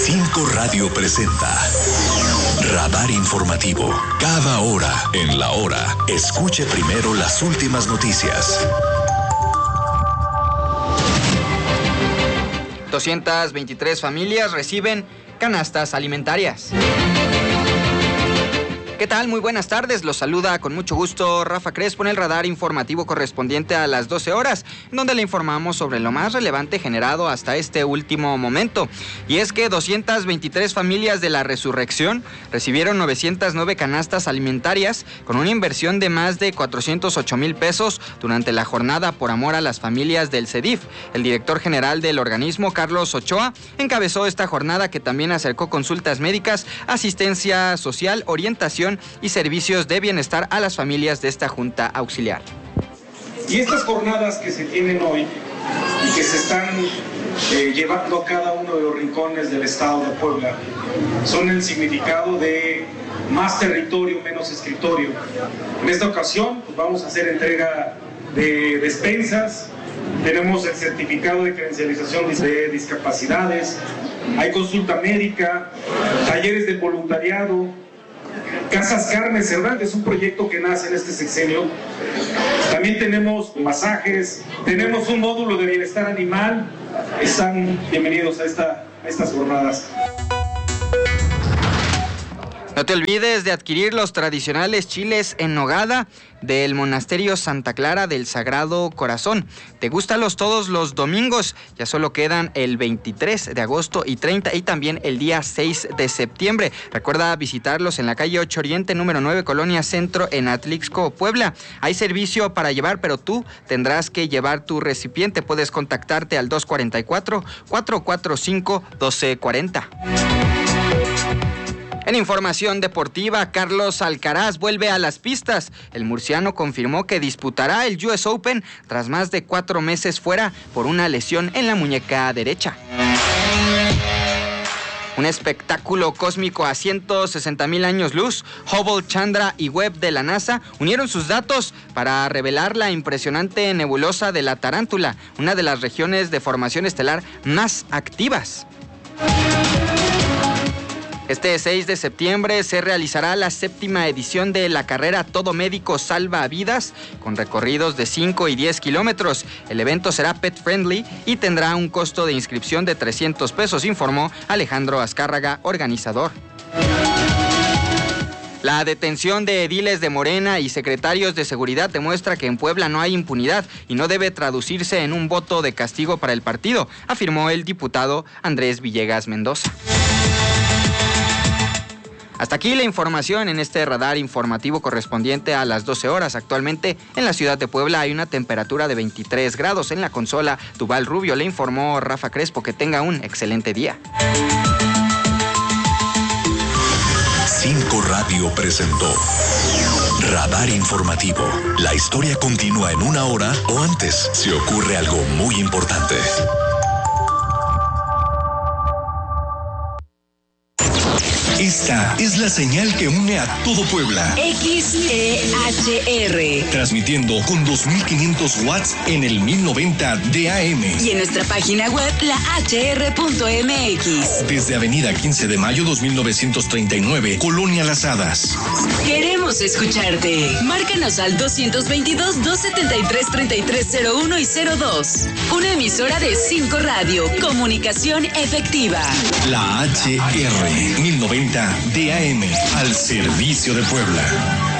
5 Radio presenta Radar Informativo. Cada hora en la hora, escuche primero las últimas noticias. 223 familias reciben canastas alimentarias. ¿Qué tal? Muy buenas tardes. Los saluda con mucho gusto Rafa Crespo en el radar informativo correspondiente a las 12 horas, donde le informamos sobre lo más relevante generado hasta este último momento. Y es que 223 familias de la Resurrección recibieron 909 canastas alimentarias con una inversión de más de 408,000 pesos durante la jornada por amor a las familias del CEDIF. El director general del organismo, Carlos Ochoa, encabezó esta jornada que también acercó consultas médicas, asistencia social, orientación y servicios de bienestar a las familias de esta Junta Auxiliar. Y estas jornadas que se tienen hoy y que se están llevando a cada uno de los rincones del estado de Puebla son el significado de más territorio, menos escritorio. En esta ocasión pues vamos a hacer entrega de despensas, tenemos el certificado de credencialización de discapacidades, hay consulta médica, talleres de voluntariado, Casas Carmen Cerdán, es un proyecto que nace en este sexenio. También tenemos masajes, tenemos un módulo de bienestar animal. Están bienvenidos a estas jornadas. No te olvides de adquirir los tradicionales chiles en nogada del Monasterio Santa Clara del Sagrado Corazón. Degústalos todos los domingos. Ya solo quedan el 23 de agosto y 30 y también el día 6 de septiembre. Recuerda visitarlos en la calle 8 Oriente, número 9, Colonia Centro, en Atlixco, Puebla. Hay servicio para llevar, pero tú tendrás que llevar tu recipiente. Puedes contactarte al 244-445-1240. En información deportiva, Carlos Alcaraz vuelve a las pistas. El murciano confirmó que disputará el US Open tras más de 4 meses fuera por una lesión en la muñeca derecha. Un espectáculo cósmico a 160,000 años luz. Hubble, Chandra y Webb de la NASA unieron sus datos para revelar la impresionante nebulosa de la Tarántula, una de las regiones de formación estelar más activas. Este 6 de septiembre se realizará la 7ª edición de la carrera Todo Médico Salva Vidas, con recorridos de 5 y 10 kilómetros. El evento será pet friendly y tendrá un costo de inscripción de 300 pesos, informó Alejandro Azcárraga, organizador. La detención de ediles de Morena y secretarios de seguridad demuestra que en Puebla no hay impunidad y no debe traducirse en un voto de castigo para el partido, afirmó el diputado Andrés Villegas Mendoza. Hasta aquí la información en este radar informativo correspondiente a las 12 horas. Actualmente en la ciudad de Puebla hay una temperatura de 23 grados. En la consola Duval Rubio le informó Rafa Crespo. Que tenga un excelente día. 5 Radio presentó Radar Informativo. La historia continúa en una hora o antes si ocurre algo muy importante. Esta es la señal que une a todo Puebla. XEHR. Transmitiendo con 2,500 watts en el 1090 de AM. Y en nuestra página web, lahr.mx. Desde Avenida 15 de Mayo 2939, Colonia Las Hadas. Queremos escucharte. Márcanos al 222-273-3301 y 02. Una emisora de 5 Radio. Comunicación efectiva. La HR 1090 DAM al servicio de Puebla.